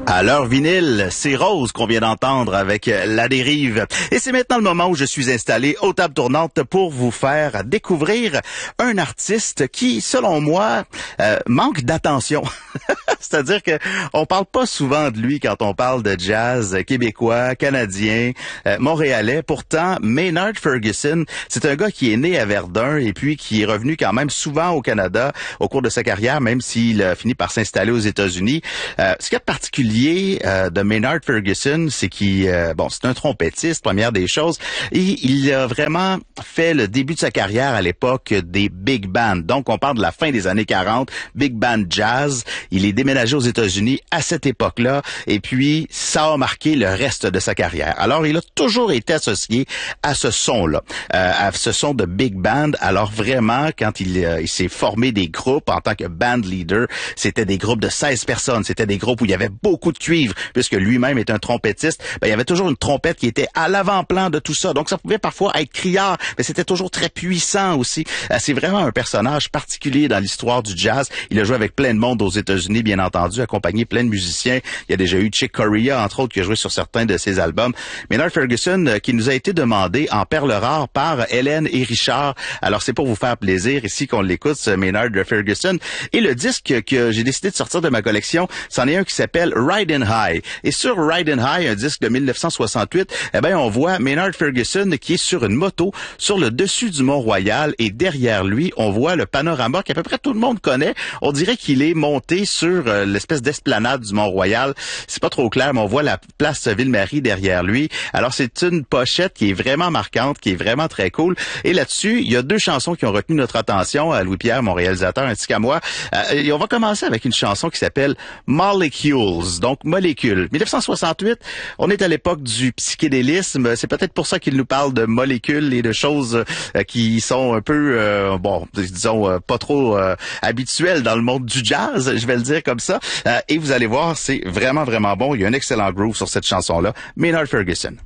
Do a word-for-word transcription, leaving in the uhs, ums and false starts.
À l'heure vinyle, c'est Rose qu'on vient d'entendre avec La Dérive. Et c'est maintenant le moment où je suis installé aux tables tournantes pour vous faire découvrir un artiste qui, selon moi, euh, manque d'attention. C'est-à-dire que on parle pas souvent de lui quand on parle de jazz québécois, canadien, euh, montréalais. Pourtant, Maynard Ferguson, c'est un gars qui est né à Verdun et puis qui est revenu quand même souvent au Canada au cours de sa carrière, même s'il a fini par s'installer aux États-Unis. Euh, ce qu'il y a de particulier euh, de Maynard Ferguson, c'est qu'il, euh, bon, c'est un trompettiste, première des choses, et il a vraiment fait le début de sa carrière à l'époque des big bands. Donc, on parle de la fin des années quarante, big band jazz. Il est déménagé aux États-Unis à cette époque-là, et puis ça a marqué le reste de sa carrière. Alors, il a toujours été associé à ce son-là, euh, à ce son de big band. Alors vraiment, quand il, euh, il s'est formé des groupes en tant que band leader, c'était des groupes de seize personnes, c'était des groupes où il y avait beaucoup de cuivre, puisque lui-même est un trompettiste. Ben, il y avait toujours une trompette qui était à l'avant-plan de tout ça. Donc, ça pouvait parfois être criard, mais c'était toujours très puissant aussi. Euh, c'est vraiment un personnage particulier dans l'histoire du jazz. Il a joué avec plein de monde aux États-Unis, bien entendu, accompagné plein de musiciens. Il y a déjà eu Chick Corea, entre autres, qui a joué sur certains de ses albums. Maynard Ferguson, euh, qui nous a été demandé en perles rares par Hélène et Richard. Alors, c'est pour vous faire plaisir ici qu'on l'écoute, ce Maynard Ferguson. Et le disque que j'ai décidé de sortir de ma collection, c'en est un qui s'appelle Ridin' High. Et sur Ridin' High, un disque de dix-neuf cent soixante-huit, eh ben, on voit Maynard Ferguson qui est sur une moto sur le dessus du Mont-Royal et derrière lui, on voit le panorama qu'à peu près tout le monde connaît. On dirait qu'il est monté sur euh, l'espèce d'esplanade du Mont-Royal. C'est pas trop clair, mais on voit la place Ville-Marie derrière lui. Alors, c'est une pochette qui est vraiment marquante, qui est vraiment très cool. Et là-dessus, il y a deux chansons qui ont retenu notre attention à Louis-Pierre, mon réalisateur, ainsi qu'à moi. Euh, et on va commencer avec une chanson qui s'appelle Molecules, donc molécules. dix-neuf cent soixante-huit, on est à l'époque du psychédélisme. C'est peut-être pour ça qu'il nous parle de molécules et de choses euh, qui sont un peu, euh, bon, disons, euh, pas trop euh, habituelles dans le monde du jazz, je vais le dire comme ça. Euh, et vous allez voir, c'est vraiment, vraiment bon. Il y a un excellent groove sur cette chanson-là. Maynard Ferguson.